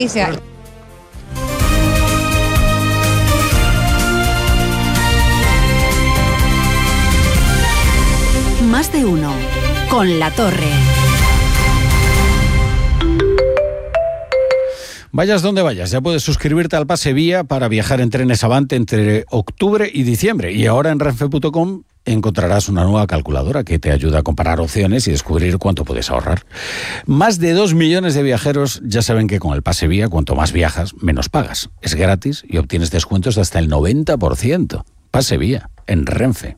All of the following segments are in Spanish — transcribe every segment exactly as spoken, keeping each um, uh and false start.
Y sea... Más de uno, con La Torre. Vayas donde vayas, ya puedes suscribirte al Pase Vía para viajar en trenes Avante entre octubre y diciembre. Y ahora en renfe punto com encontrarás una nueva calculadora que te ayuda a comparar opciones y descubrir cuánto puedes ahorrar. Más de dos millones de viajeros ya saben que con el Pase Vía, cuanto más viajas, menos pagas. Es gratis y obtienes descuentos de hasta el noventa por ciento. Pase Vía, en Renfe.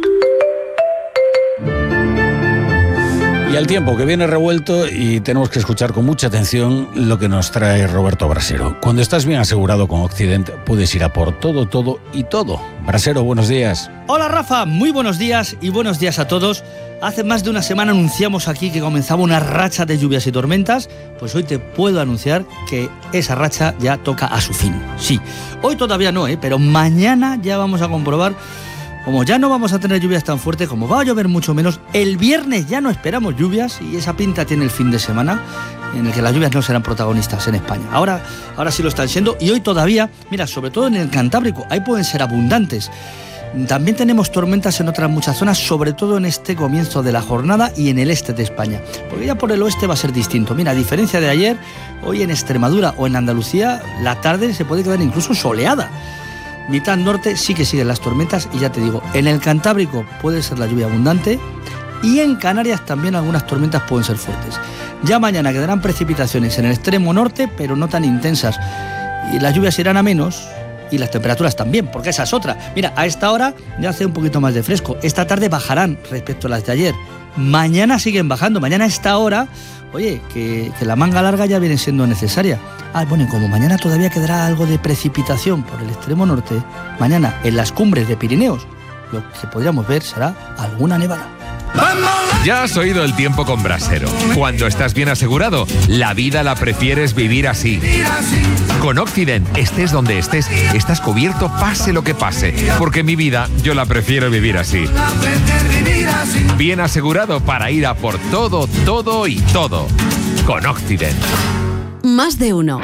Y al tiempo, que viene revuelto y tenemos que escuchar con mucha atención lo que nos trae Roberto Brasero. Cuando estás bien asegurado con Occident, puedes ir a por todo, todo y todo. Brasero, buenos días. Hola Rafa, muy buenos días y buenos días a todos. Hace más de una semana anunciamos aquí que comenzaba una racha de lluvias y tormentas. Pues hoy te puedo anunciar que esa racha ya toca a su fin. Sí, hoy todavía no, ¿eh? Pero mañana ya vamos a comprobar. Como ya no vamos a tener lluvias tan fuertes, como va a llover mucho menos, el viernes ya no esperamos lluvias y esa pinta tiene el fin de semana en el que las lluvias no serán protagonistas en España. Ahora, ahora sí lo están siendo y hoy todavía, mira, sobre todo en el Cantábrico, ahí pueden ser abundantes. También tenemos tormentas en otras muchas zonas, sobre todo en este comienzo de la jornada y en el este de España, porque ya por el oeste va a ser distinto. Mira, a diferencia de ayer, hoy en Extremadura o en Andalucía, la tarde se puede quedar incluso soleada. Mitad norte sí que siguen las tormentas y ya te digo, en el Cantábrico puede ser la lluvia abundante y en Canarias también algunas tormentas pueden ser fuertes. Ya mañana quedarán precipitaciones en el extremo norte, pero no tan intensas. Y las lluvias irán a menos y las temperaturas también, porque esa es otra. Mira, a esta hora ya hace un poquito más de fresco. Esta tarde bajarán respecto a las de ayer. Mañana siguen bajando. Mañana a esta hora, oye, que, que la manga larga ya viene siendo necesaria. Ah, bueno, y como mañana todavía quedará algo de precipitación por el extremo norte, mañana en las cumbres de Pirineos, lo que podríamos ver será alguna nevada. Ya has oído el tiempo con Brasero. Cuando estás bien asegurado, la vida la prefieres vivir así. Con Occident, estés donde estés, estás cubierto pase lo que pase. Porque mi vida, yo la prefiero vivir así. Bien asegurado para ir a por todo, todo y todo. Con Occident. Más de uno.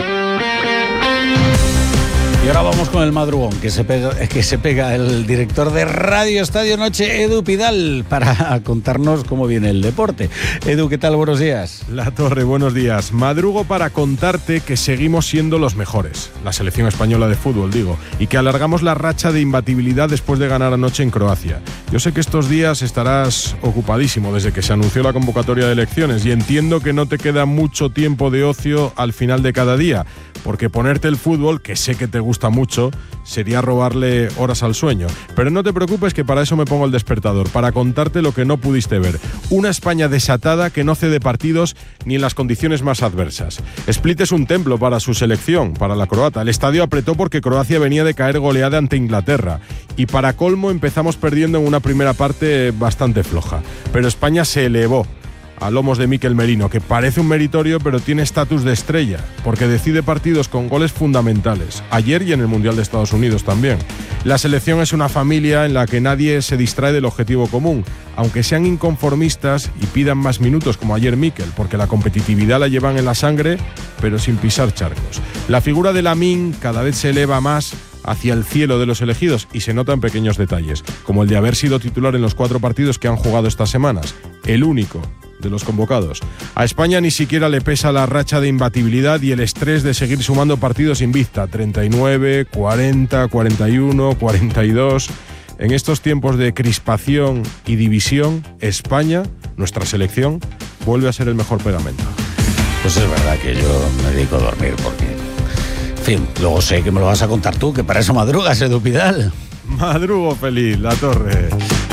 Y ahora vamos con el madrugón, que se pega, que se pega el director de Radio Estadio Noche, Edu Pidal, para contarnos cómo viene el deporte. Edu, ¿qué tal? Buenos días. La Torre, buenos días. Madrugo para contarte que seguimos siendo los mejores, la selección española de fútbol, digo, y que alargamos la racha de imbatibilidad después de ganar anoche en Croacia. Yo sé que estos días estarás ocupadísimo desde que se anunció la convocatoria de elecciones y entiendo que no te queda mucho tiempo de ocio al final de cada día, porque ponerte el fútbol, que sé que te gusta mucho, sería robarle horas al sueño. Pero no te preocupes, que para eso me pongo el despertador, para contarte lo que no pudiste ver. Una España desatada que no cede partidos ni en las condiciones más adversas. Split es un templo para su selección, para la croata. El estadio apretó porque Croacia venía de caer goleada ante Inglaterra. Y para colmo empezamos perdiendo en una primera parte bastante floja. Pero España se elevó a lomos de Mikel Merino, que parece un meritorio pero tiene estatus de estrella, porque decide partidos con goles fundamentales, ayer y en el Mundial de Estados Unidos también. La selección es una familia en la que nadie se distrae del objetivo común, aunque sean inconformistas y pidan más minutos como ayer Mikel, porque la competitividad la llevan en la sangre, pero sin pisar charcos. La figura de Lamine cada vez se eleva más hacia el cielo de los elegidos y se nota en pequeños detalles, como el de haber sido titular en los cuatro partidos que han jugado estas semanas, el único de los convocados. A España ni siquiera le pesa la racha de imbatibilidad y el estrés de seguir sumando partidos invicta, treinta y nueve, cuarenta, cuarenta y uno, cuarenta y dos. En estos tiempos de crispación y división, España, nuestra selección, vuelve a ser el mejor pegamento. Pues es verdad que yo me dedico a dormir porque, en fin, luego sé que me lo vas a contar tú, que para eso madrugas, Edu Pidal. Madrugo feliz, La Torre.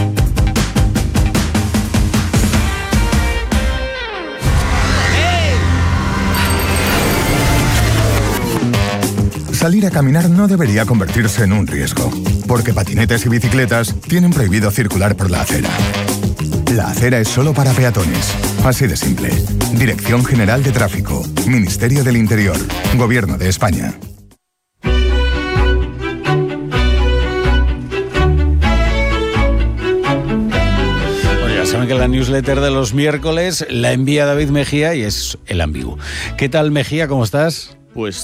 Salir a caminar no debería convertirse en un riesgo, porque patinetes y bicicletas tienen prohibido circular por la acera. La acera es solo para peatones. Así de simple. Dirección General de Tráfico, Ministerio del Interior, Gobierno de España. Saben que la newsletter de los miércoles la envía David Mejía y es el ambiguo. ¿Qué tal, Mejía? ¿Cómo estás? pues